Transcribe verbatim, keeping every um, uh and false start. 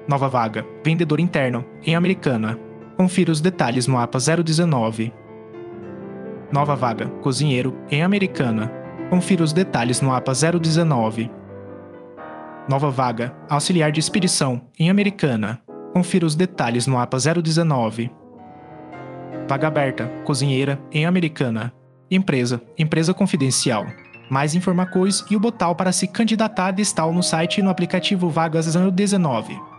Nova vaga, vendedor interno, em Americana. Confira os detalhes no A P A zero dezenove. Nova vaga, cozinheiro, em Americana. Confira os detalhes no A P A zero dezenove. Nova vaga, auxiliar de expedição, em Americana. Confira os detalhes no A P A zero dezenove. Vaga aberta, cozinheira, em Americana. Empresa, empresa confidencial. Mais informações e o botão para se candidatar está no site e no aplicativo Vagas zero dezenove.